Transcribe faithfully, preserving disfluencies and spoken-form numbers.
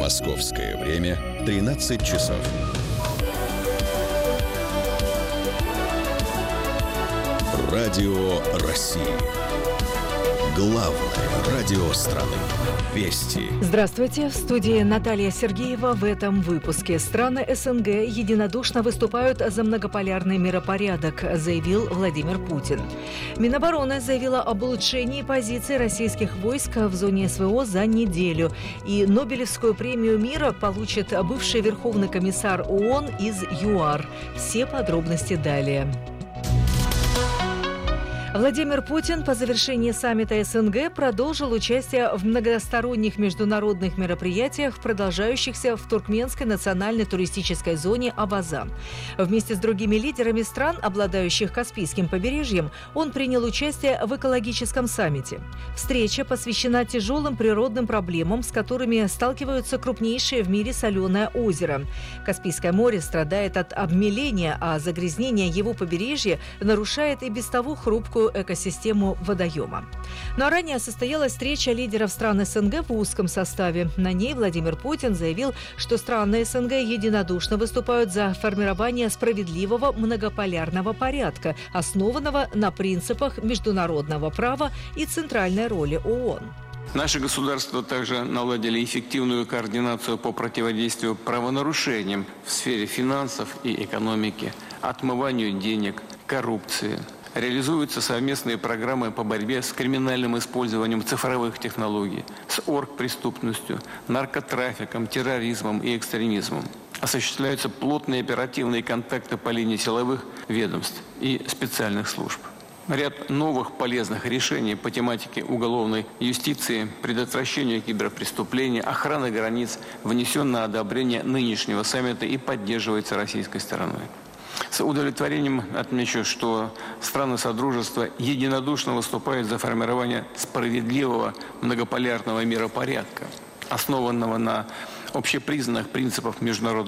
Московское время тринадцать часов. Радио России. Главное радио страны. Вести. Здравствуйте. В студии Наталья Сергеева. В этом выпуске. Страны СНГ единодушно выступают за многополярный миропорядок, заявил Владимир Путин. Минобороны заявила об улучшении позиций российских войск в зоне СВО за неделю. И Нобелевскую премию мира получит бывший верховный комиссар ООН из ЮАР. Все подробности далее. Владимир Путин по завершении саммита СНГ продолжил участие в многосторонних международных мероприятиях, продолжающихся в Туркменской национальной туристической зоне Абаза. Вместе с другими лидерами стран, обладающих Каспийским побережьем, он принял участие в экологическом саммите. Встреча посвящена тяжелым природным проблемам, с которыми сталкиваются крупнейшие в мире соленое озеро. Каспийское море страдает от обмеления, а загрязнение его побережья нарушает и без того хрупкую экосистему водоема. Но ранее состоялась встреча лидеров стран СНГ в узком составе. На ней Владимир Путин заявил, что страны СНГ единодушно выступают за формирование справедливого многополярного порядка, основанного на принципах международного права и центральной роли ООН. Наши государства также наладили эффективную координацию по противодействию правонарушениям в сфере финансов и экономики, отмыванию денег, коррупции. Реализуются совместные программы по борьбе с криминальным использованием цифровых технологий, с оргпреступностью, наркотрафиком, терроризмом и экстремизмом. Осуществляются плотные оперативные контакты по линии силовых ведомств и специальных служб. Ряд новых полезных решений по тематике уголовной юстиции, предотвращения киберпреступлений, охраны границ внесен на одобрение нынешнего саммита и поддерживается российской стороной. С удовлетворением отмечу, что страны Содружества единодушно выступают за формирование справедливого многополярного миропорядка, основанного на общепризнанных принципах международного